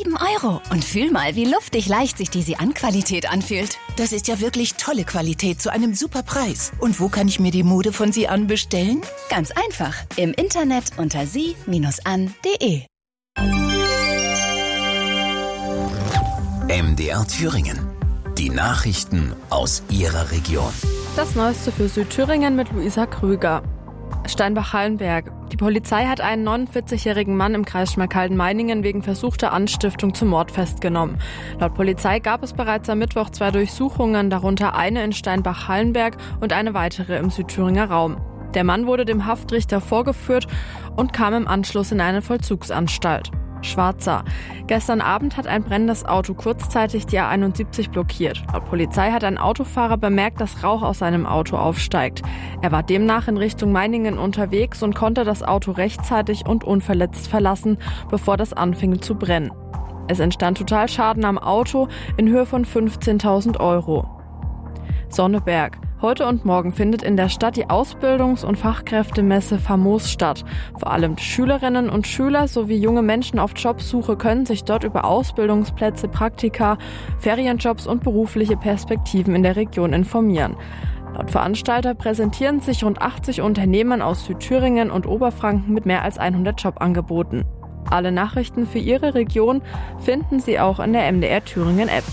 7 € und fühl mal, wie luftig leicht sich die Sian-Qualität anfühlt. Das ist ja wirklich tolle Qualität zu einem super Preis. Und wo kann ich mir die Mode von Sian bestellen? Ganz einfach. Im Internet unter sie-an.de. MDR Thüringen. Die Nachrichten aus Ihrer Region. Das Neueste für Südthüringen mit Luisa Krüger. Steinbach-Hallenberg. Die Polizei hat einen 49-jährigen Mann im Kreis Schmalkalden-Meiningen wegen versuchter Anstiftung zum Mord festgenommen. Laut Polizei gab es bereits am Mittwoch 2 Durchsuchungen, darunter eine in Steinbach-Hallenberg und eine weitere im Südthüringer Raum. Der Mann wurde dem Haftrichter vorgeführt und kam im Anschluss in eine Vollzugsanstalt. Schwarzer. Gestern Abend hat ein brennendes Auto kurzzeitig die A71 blockiert. Laut Polizei hat ein Autofahrer bemerkt, dass Rauch aus seinem Auto aufsteigt. Er war demnach in Richtung Meiningen unterwegs und konnte das Auto rechtzeitig und unverletzt verlassen, bevor das anfing zu brennen. Es entstand Totalschaden am Auto in Höhe von 15.000 €. Sonneberg. Heute und morgen findet in der Stadt die Ausbildungs- und Fachkräftemesse Famos statt. Vor allem Schülerinnen und Schüler sowie junge Menschen auf Jobsuche können sich dort über Ausbildungsplätze, Praktika, Ferienjobs und berufliche Perspektiven in der Region informieren. Laut Veranstalter präsentieren sich rund 80 Unternehmen aus Südthüringen und Oberfranken mit mehr als 100 Jobangeboten. Alle Nachrichten für Ihre Region finden Sie auch in der MDR Thüringen App.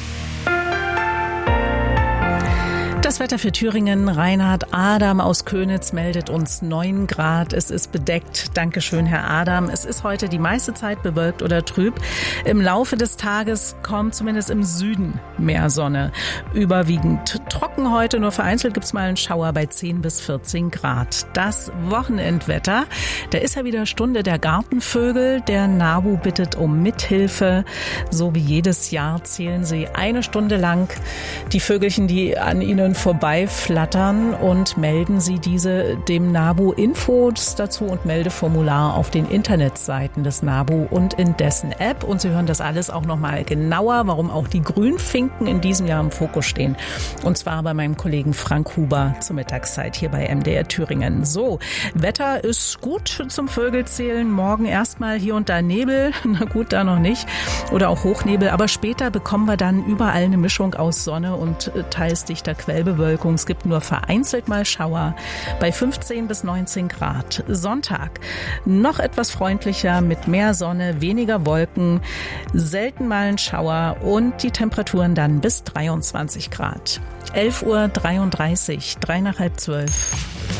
Das Wetter für Thüringen. Reinhard Adam aus Könitz meldet uns 9 Grad. Es ist bedeckt. Dankeschön, Herr Adam. Es ist heute die meiste Zeit bewölkt oder trüb. Im Laufe des Tages kommt zumindest im Süden mehr Sonne. Überwiegend trocken heute. Nur vereinzelt gibt es mal einen Schauer bei 10 bis 14 Grad. Das Wochenendwetter. Da ist ja wieder Stunde der Gartenvögel. Der NABU bittet um Mithilfe. So wie jedes Jahr zählen sie 1 Stunde lang die Vögelchen, die an ihnen vorbeiflattern, und melden Sie diese dem NABU. Infos dazu und Meldeformular auf den Internetseiten des NABU und in dessen App. Und Sie hören das alles auch nochmal genauer, warum auch die Grünfinken in diesem Jahr im Fokus stehen. Und zwar bei meinem Kollegen Frank Huber zur Mittagszeit hier bei MDR Thüringen. So, Wetter ist gut zum Vögelzählen. Morgen erstmal hier und da Nebel. Na gut, da noch nicht. Oder auch Hochnebel. Aber später bekommen wir dann überall eine Mischung aus Sonne und teils dichter Quellbewölkung. Es gibt nur vereinzelt mal Schauer bei 15 bis 19 Grad. Sonntag noch etwas freundlicher mit mehr Sonne, weniger Wolken, selten mal ein Schauer und die Temperaturen dann bis 23 Grad. 11:33 Uhr, 3 nach halb 12.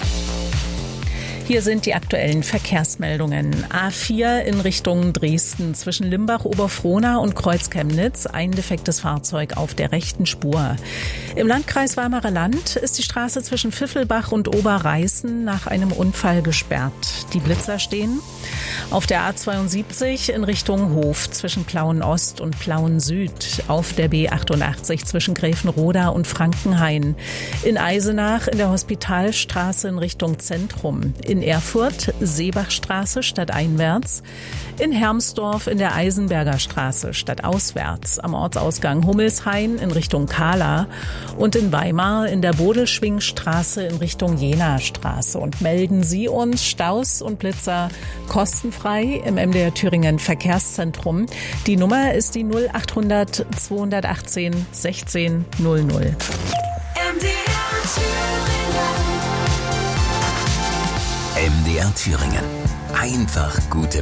Hier sind die aktuellen Verkehrsmeldungen. A4 in Richtung Dresden zwischen Limbach-Oberfrohna und Kreuz-Chemnitz. Ein defektes Fahrzeug auf der rechten Spur. Im Landkreis Weimarer Land ist die Straße zwischen Pfiffelbach und Oberreißen nach einem Unfall gesperrt. Die Blitzer stehen. Auf der A72 in Richtung Hof zwischen Plauen-Ost und Plauen-Süd. Auf der B88 zwischen Gräfenroda und Frankenhain. In Eisenach in der Hospitalstraße in Richtung Zentrum. In Erfurt Seebachstraße stadteinwärts, in Hermsdorf in der Eisenberger Straße stadtauswärts, am Ortsausgang Hummelshain in Richtung Kahla und in Weimar in der Bodelschwingstraße in Richtung Jena-Straße. Und melden Sie uns Staus und Blitzer kostenfrei im MDR Thüringen Verkehrszentrum. Die Nummer ist die 0800 218 16 00. MDR Thüringen. MDR Thüringen. Einfach gute